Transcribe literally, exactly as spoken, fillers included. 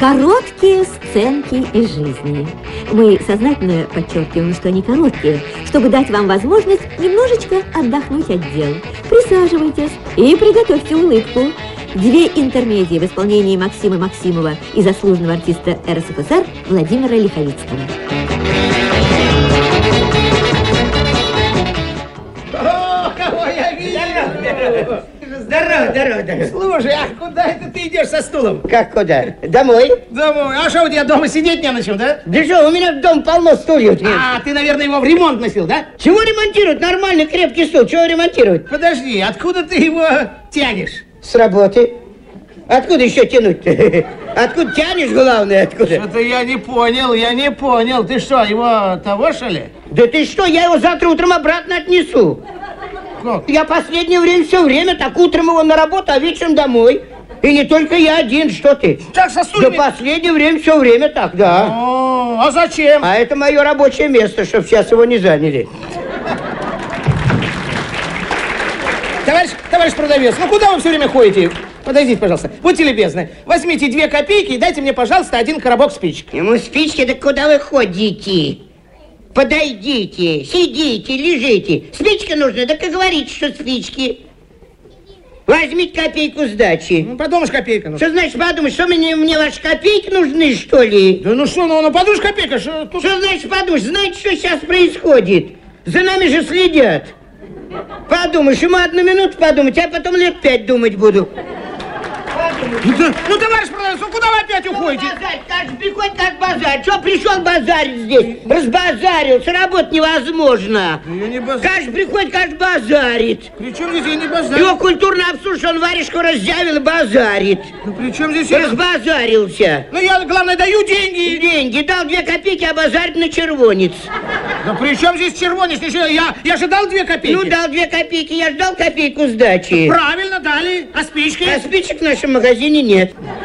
Короткие сценки из жизни. Мы сознательно подчеркиваем, что они короткие, чтобы дать вам возможность немножечко отдохнуть от дел. Присаживайтесь и приготовьте улыбку. Две интермедии в исполнении Максима Максимова и заслуженного артиста эр эс эф эс эр Владимира Лиховицкого. О, кого я вижу! Здорово, здорово, здорово. Слушай, а куда это ты идешь со стулом? Как куда? Домой. Домой. А что, у тебя дома сидеть не на чем, да? Да что, у меня дома полно стульев. А, ты, наверное, его в ремонт носил, да? Чего ремонтировать? Нормальный крепкий стул. Чего ремонтировать? Подожди, откуда ты его тянешь? С работы. Откуда еще тянуть-то? Откуда тянешь, главное, откуда? Что-то я не понял, я не понял. Ты что, его того, что ли? Да ты что, я его завтра утром обратно отнесу. Как? Я последнее время все время так утром его на работу, а вечером домой. И не только я один, что ты? Так, со стульями? Да последнее время все время так, да. О, а зачем? А это мое рабочее место, чтобы сейчас его не заняли. Товарищ, товарищ продавец, ну куда вы все время ходите? Подойдите, пожалуйста. Будьте любезны. Возьмите две копейки и дайте мне, пожалуйста, один коробок спичек. Ему спички, да куда вы ходите? Подойдите, сидите, лежите. Спички нужны, так и говорите, что спички. Возьмите копейку сдачи. Ну, подумаешь, копейка. Ну. Что значит подумать, что мне, мне ваши копейки нужны, что ли? Да ну что, ну, ну подумаешь, копейка. Что, тут... Что значит подумать? Знаете, что сейчас происходит? За нами же следят. Подумаешь, ему одну минуту подумать, а потом лет пять думать буду. Ну, да, ну, товарищ продавец, ну куда вы опять уходите? Базарь, каждый приходит как базарь. Что пришел базарить здесь? Разбазарился, работать невозможно. Я не базарю. Каждый приходит, каждый базарит. При чем здесь я не базарю? Его культурно обслуживает, он варежку раздявил и базарит. Ну при чем здесь я? Разбазарился. Ну я, главное, даю деньги. Деньги, дал две копейки, а базарит на червонец. Да при чем здесь червонец? Я, я же дал две копейки. Ну, дал две копейки, я ждал копейку сдачи. Правильно, дали. А спички? А спичек в нашем магазине нет.